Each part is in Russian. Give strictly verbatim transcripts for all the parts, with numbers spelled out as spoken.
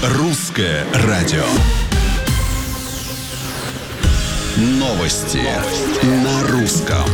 Русское радио. Новости на русском.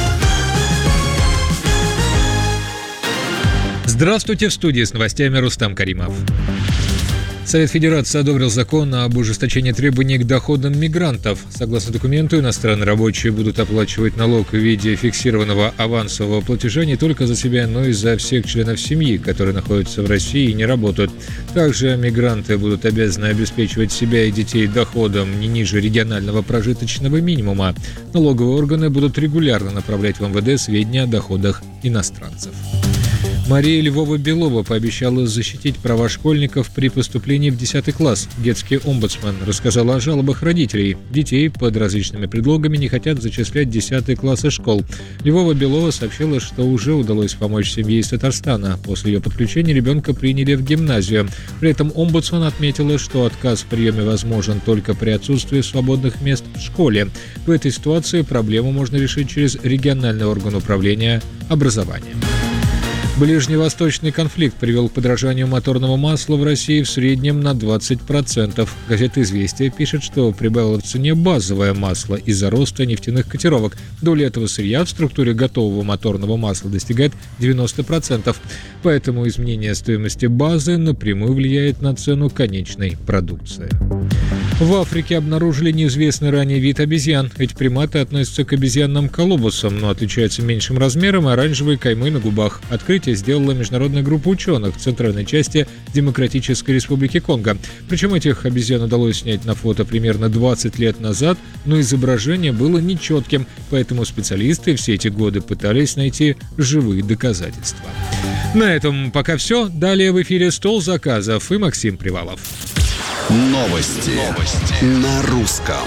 Здравствуйте, в студии с новостями Рустам Каримов. Совет Федерации одобрил закон об ужесточении требований к доходам мигрантов. Согласно документу, иностранные рабочие будут оплачивать налог в виде фиксированного авансового платежа не только за себя, но и за всех членов семьи, которые находятся в России и не работают. Также мигранты будут обязаны обеспечивать себя и детей доходом не ниже регионального прожиточного минимума. Налоговые органы будут регулярно направлять в эм вэ дэ сведения о доходах иностранцев. Мария Львова-Белова пообещала защитить права школьников при поступлении в десятый класс. Детский омбудсмен рассказала о жалобах родителей. Детей под различными предлогами не хотят зачислять в десятые классы школ. Львова-Белова сообщила, что уже удалось помочь семье из Татарстана. После ее подключения ребенка приняли в гимназию. При этом омбудсмен отметила, что отказ в приеме возможен только при отсутствии свободных мест в школе. В этой ситуации проблему можно решить через региональный орган управления образованием. Ближневосточный конфликт привел к подорожанию моторного масла в России в среднем на двадцать процентов. Газета «Известия» пишет, что прибавило в цене базовое масло из-за роста нефтяных котировок. Доля этого сырья в структуре готового моторного масла достигает девяносто процентов. Поэтому изменение стоимости базы напрямую влияет на цену конечной продукции. В Африке обнаружили неизвестный ранее вид обезьян. Эти приматы относятся к обезьянным колобусам, но отличаются меньшим размером и оранжевой каймой на губах. Открытие сделала международная группа ученых в центральной части Демократической Республики Конго. Причем этих обезьян удалось снять на фото примерно двадцать лет назад, но изображение было нечетким, поэтому специалисты все эти годы пытались найти живые доказательства. На этом пока все. Далее в эфире «Стол заказов» и Максим Привалов. Новости, Новости. на русском.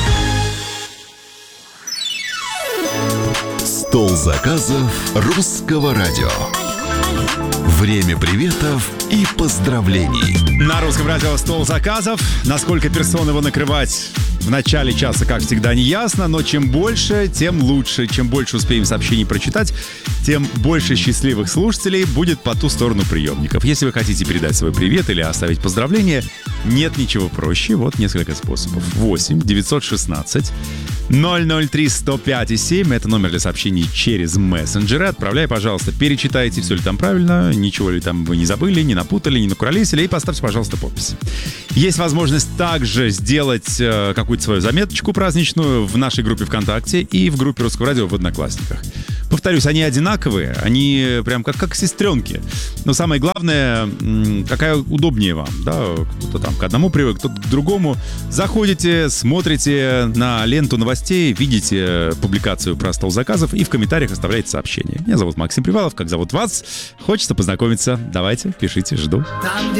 Стол заказов русского радио. Время приветов и поздравлений. На русском радио «Стол заказов». Насколько персон его накрывать в начале часа, как всегда, не ясно, но чем больше, тем лучше. Чем больше успеем сообщений прочитать, тем больше счастливых слушателей будет по ту сторону приемников. Если вы хотите передать свой привет или оставить поздравление, нет ничего проще. Вот несколько способов. восемь девятьсот шестнадцать ноль ноль три сто пять и семь. Это номер для сообщений через мессенджеры. Отправляй, пожалуйста, перечитайте, все ли там правильно, ничего ли там вы не забыли, не напутали, не накуролесили, и поставьте, пожалуйста, подпись. Есть возможность также сделать э, какую-то свою заметочку праздничную в нашей группе ВКонтакте и в группе Русского радио в Одноклассниках. Повторюсь, они одинаковые, они прям как, как сестренки. Но самое главное, какая удобнее вам, да, кто-то там к одному привык, кто-то к другому. Заходите, смотрите на ленту новостей, видите публикацию про стол заказов и в комментариях оставляйте сообщение. Меня зовут Максим Привалов, как зовут вас? Хочется познакомиться? Давайте, пишите, жду.